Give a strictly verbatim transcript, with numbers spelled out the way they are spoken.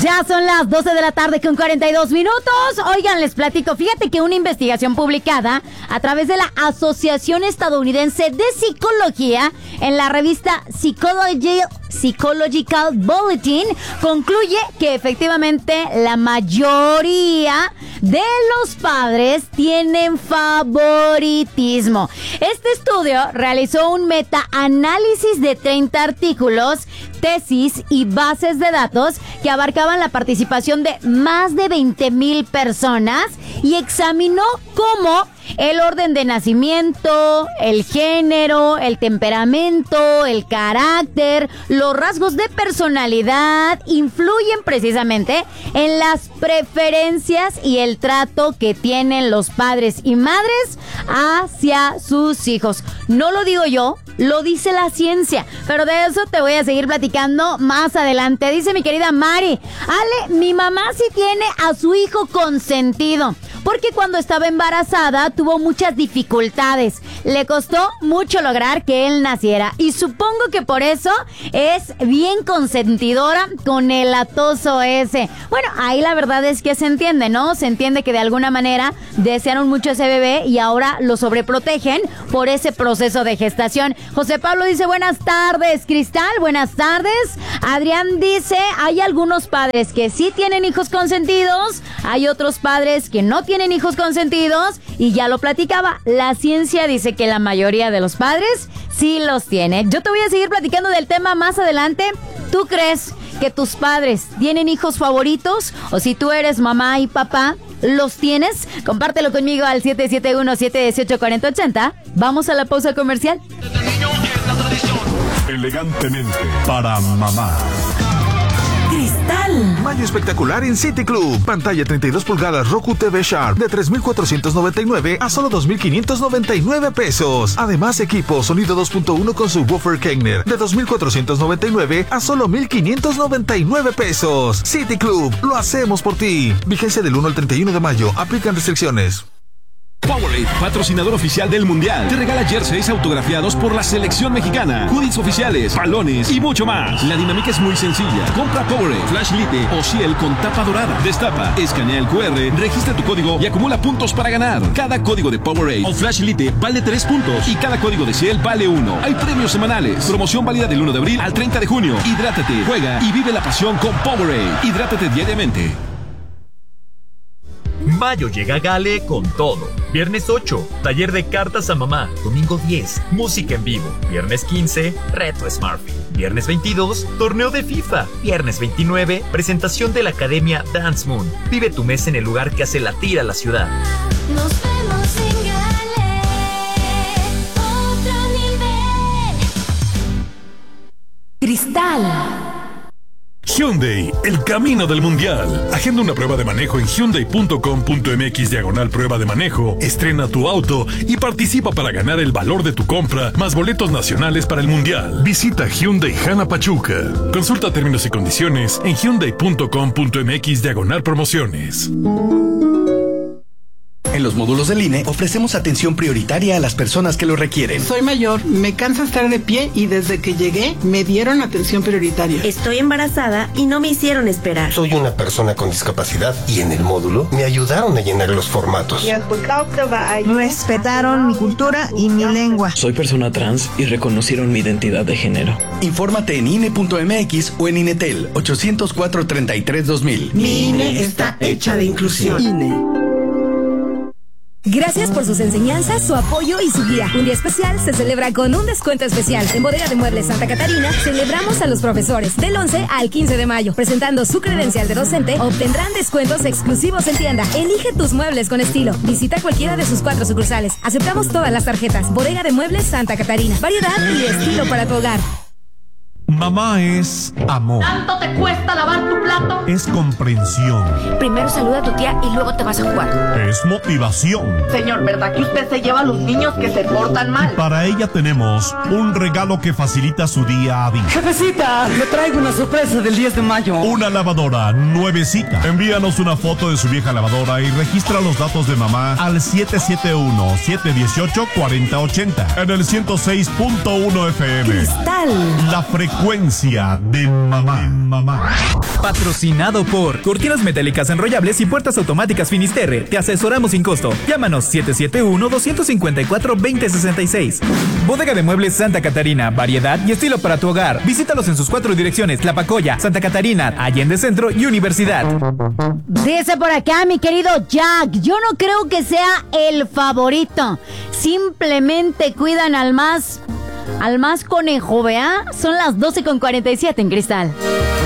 Ya son las doce de la tarde con cuarenta y dos minutos. Oigan, les platico. Fíjate que una investigación publicada a través de la Asociación Estadounidense de Psicología en la revista Psychology, Psychological Bulletin concluye que efectivamente la mayoría de los padres tienen favoritismo. Este estudio realizó un metaanálisis de treinta artículos, tesis y bases de datos que abarcaban la participación de más de veinte mil personas y examinó cómo el orden de nacimiento, el género, el temperamento, el carácter, los rasgos de personalidad influyen precisamente en las preferencias y el trato que tienen los padres y madres hacia sus hijos. No lo digo yo, lo dice la ciencia, pero de eso te voy a seguir platicando más adelante. Dice mi querida Mari: Ale, mi mamá sí tiene a su hijo consentido, porque cuando estaba embarazada tuvo muchas dificultades. Le costó mucho lograr que él naciera y supongo que por eso es bien consentidora con el atoso ese. Bueno, ahí la verdad es que se entiende, ¿no? Se entiende que de alguna manera desearon mucho ese bebé y ahora lo sobreprotegen por ese proceso de gestación. José Pablo dice: buenas tardes, Cristal, buenas tardes. Adrián dice: hay algunos padres que sí tienen hijos consentidos, hay otros padres que no tienen hijos consentidos, y ya lo platicaba, la ciencia dice que la mayoría de los padres sí los tiene. Yo te voy a seguir platicando del tema más adelante. ¿Tú crees que tus padres tienen hijos favoritos? O si tú eres mamá y papá, ¿los tienes? Compártelo conmigo al siete siete uno, siete uno ocho, cuatro cero ocho cero. Vamos a la pausa comercial. Elegantemente para mamá. Cristal. Mayo espectacular en City Club. Pantalla treinta y dos pulgadas Roku T V Sharp de tres mil cuatrocientos noventa y nueve a solo dos mil quinientos noventa y nueve pesos. Además, equipo sonido dos punto uno con subwoofer Kegner de dos mil cuatrocientos noventa y nueve a solo mil quinientos noventa y nueve pesos. City Club, lo hacemos por ti. Vigencia del uno al treinta y uno de mayo. Aplican restricciones. Powerade, patrocinador oficial del Mundial, te regala jerseys autografiados por la selección mexicana, hoodies oficiales, balones y mucho más. La dinámica es muy sencilla. Compra Powerade, Flash Lite o Ciel con tapa dorada. Destapa, escanea el cu erre, registra tu código y acumula puntos para ganar. Cada código de Powerade o Flash Lite vale tres puntos y cada código de Ciel vale uno. Hay premios semanales. Promoción válida del uno de abril al treinta de junio. Hidrátate, juega y vive la pasión con Powerade. Hidrátate diariamente. Mayo llega a Gale con todo. Viernes ocho, taller de cartas a mamá. Domingo diez, música en vivo. Viernes quince, reto Smartfit. Viernes veintidós, torneo de FIFA. Viernes veintinueve, presentación de la Academia Dance Moon. Vive tu mes en el lugar que hace latir a la ciudad. Nos vemos en Gale, otro nivel. Cristal. Hyundai, el camino del mundial. Agenda una prueba de manejo en hyundai punto com punto mx diagonal prueba de manejo. Estrena tu auto y participa para ganar el valor de tu compra más boletos nacionales para el mundial. Visita Hyundai Jana Pachuca. Consulta términos y condiciones en hyundai punto com punto mx diagonal promociones. En los módulos del I N E ofrecemos atención prioritaria a las personas que lo requieren. Soy mayor, me cansa estar de pie y desde que llegué me dieron atención prioritaria. Estoy embarazada y no me hicieron esperar. Soy una persona con discapacidad y en el módulo me ayudaron a llenar los formatos. Respetaron mi cultura y mi lengua. Soy persona trans y reconocieron mi identidad de género. Infórmate en I N E punto mx o en Inetel ochocientos cuatro, treinta y tres, dos mil. Mi I N E está hecha de inclusión. I N E. Gracias por sus enseñanzas, su apoyo y su guía. Un día especial se celebra con un descuento especial. En Bodega de Muebles Santa Catarina celebramos a los profesores. Del once al quince de mayo. Presentando su credencial de docente, obtendrán descuentos exclusivos en tienda. Elige tus muebles con estilo. Visita cualquiera de sus cuatro sucursales. Aceptamos todas las tarjetas. Bodega de Muebles Santa Catarina. Variedad y estilo para tu hogar. Mamá es amor. ¿Tanto te cuesta lavar tu plato? Es comprensión. Primero saluda a tu tía y luego te vas a jugar. Es motivación. Señor, ¿verdad que usted se lleva a los niños que se portan mal? Y para ella tenemos un regalo que facilita su día a día. Jefecita, le traigo una sorpresa del diez de mayo. Una lavadora nuevecita. Envíanos una foto de su vieja lavadora y registra los datos de mamá al siete siete uno, siete uno ocho, cuatro cero ocho cero en el ciento seis punto uno F M. Cristal. La frecuencia frecuencia de mamá. Mamá. Patrocinado por Cortinas Metálicas Enrollables y Puertas Automáticas Finisterre. Te asesoramos sin costo. Llámanos siete siete uno, dos cinco cuatro, dos cero seis seis. Bodega de Muebles Santa Catarina. Variedad y estilo para tu hogar. Visítalos en sus cuatro direcciones: Tlapacoya, Santa Catarina, Allende Centro y Universidad. Dice por acá mi querido Jack, yo no creo que sea el favorito. Simplemente cuidan al más, al más conejo, ¿vea? Son las doce con cuarenta y siete en Cristal.